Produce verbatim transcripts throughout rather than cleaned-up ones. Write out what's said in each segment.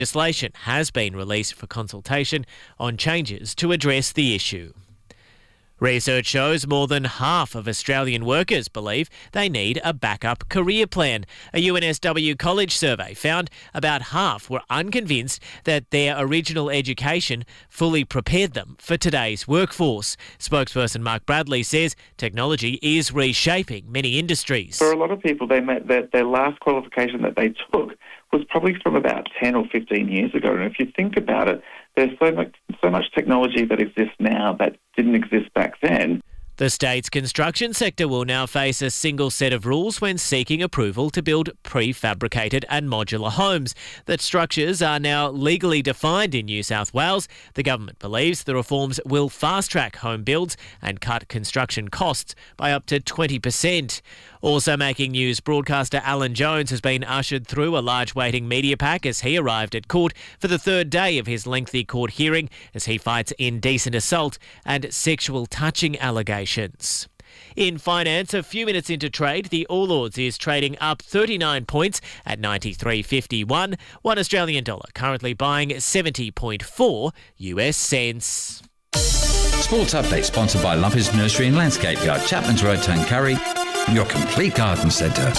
Legislation has been released for consultation on changes to address the issue. Research shows more than half of Australian workers believe they need a backup career plan. A U N S W college survey found about half were unconvinced that their original education fully prepared them for today's workforce. Spokesperson Mark Bradley says technology is reshaping many industries. For a lot of people, they met their, their last qualification that they took was probably from about ten or fifteen years ago. And if you think about it, there's so much, so much technology that exists now that didn't exist back then. The state's construction sector will now face a single set of rules when seeking approval to build prefabricated and modular homes. That structures are now legally defined in New South Wales. The government believes the reforms will fast-track home builds and cut construction costs by up to twenty percent. Also making news, broadcaster Alan Jones has been ushered through a large waiting media pack as he arrived at court for the third day of his lengthy court hearing as he fights indecent assault and sexual touching allegations. In finance, a few minutes into trade, the All Ords is trading up thirty-nine points at ninety-three fifty-one. One Australian dollar currently buying seventy point four U S cents. Sports Update sponsored by Lumpers Nursery and Landscape Yard, Chapman's Road, Tuncurry, your complete garden centre.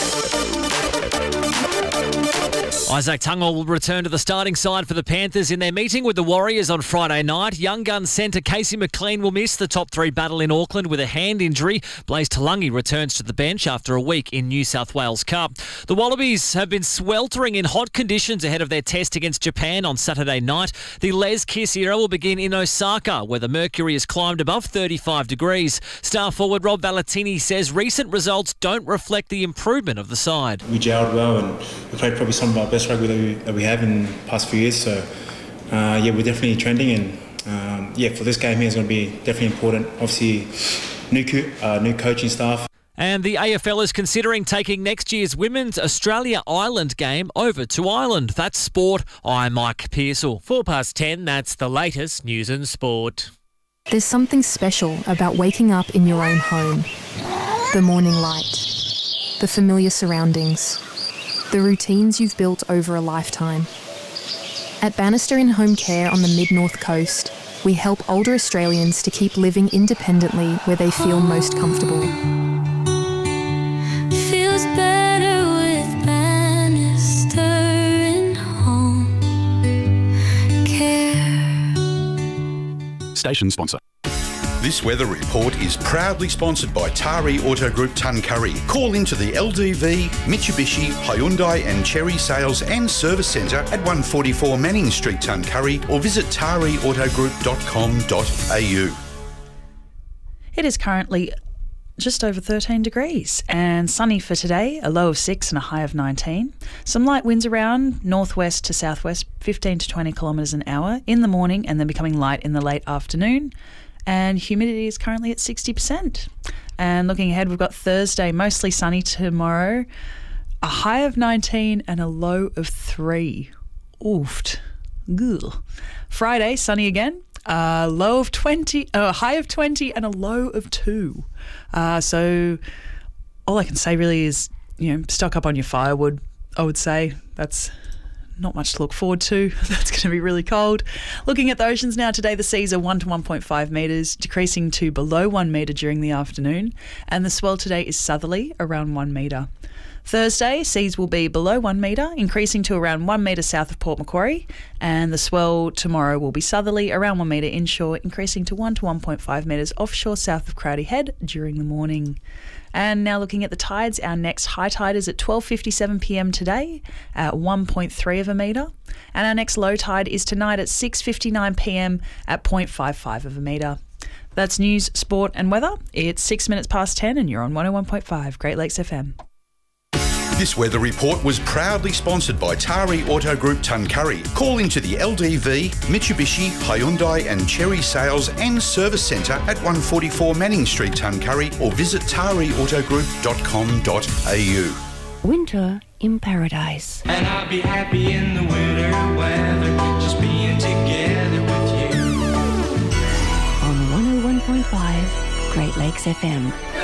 Isaac Tungal will return to the starting side for the Panthers in their meeting with the Warriors on Friday night. Young gun centre Casey McLean will miss the top three battle in Auckland with a hand injury. Blaze Talangi returns to the bench after a week in New South Wales Cup. The Wallabies have been sweltering in hot conditions ahead of their test against Japan on Saturday night. The Les Kiss era will begin in Osaka, where the mercury has climbed above thirty-five degrees. Star forward Rob Valentini says recent results don't reflect the improvement of the side. We gelled well and we played probably some of our best rugby that we, that we have in the past few years. So, uh, yeah, we're definitely trending. And, um, yeah, for this game here, it's going to be definitely important. Obviously, new, co- uh, new coaching staff. And the A F L is considering taking next year's Women's Australia-Ireland game over to Ireland. That's sport. I'm Mike Pearsall. Four past ten, that's the latest news and sport. There's something special about waking up in your own home. The morning light. The familiar surroundings. The routines you've built over a lifetime. At Bannister in Home Care on the Mid-North Coast, we help older Australians to keep living independently where they feel most comfortable. Feels better with Bannister in Home Care. Station sponsor. This weather report is proudly sponsored by Tari Auto Group Tuncurry. Call into the L D V, Mitsubishi, Hyundai and Cherry Sales and Service Centre at one forty-four Manning Street, Tuncurry, or visit tari auto group dot com dot a u. It is currently just over thirteen degrees and sunny for today, a low of six and a high of nineteen. Some light winds around northwest to southwest, fifteen to twenty kilometres an hour in the morning and then becoming light in the late afternoon. And humidity is currently at sixty percent. And looking ahead, we've got Thursday, mostly sunny tomorrow, a high of nineteen and a low of three. Oofed. Ugh. Friday, sunny again, a low of twenty, a high of twenty and a low of two. Uh, so all I can say really is, you know, stock up on your firewood, I would say. That's not much to look forward to. That's going to be really cold. Looking at the oceans now today, the seas are one to one point five metres, decreasing to below one metre during the afternoon, and the swell today is southerly, around one metre. Thursday, seas will be below one metre, increasing to around one metre south of Port Macquarie, and the swell tomorrow will be southerly, around one metre inshore, increasing to one to one point five metres offshore south of Crowdy Head during the morning. And now looking at the tides, our next high tide is at twelve fifty-seven p m today at one point three of a metre. And our next low tide is tonight at six fifty-nine p m at zero point five five of a metre. That's news, sport and weather. It's six minutes past ten and you're on one oh one point five Great Lakes F M. This weather report was proudly sponsored by Tari Auto Group Tuncurry. Call into the L D V, Mitsubishi, Hyundai and Cherry Sales and Service Centre at one forty-four Manning Street, Tuncurry, or visit tari auto group dot com dot a u. Winter in paradise. And I'll be happy in the winter weather, just being together with you. On one oh one point five Great Lakes F M.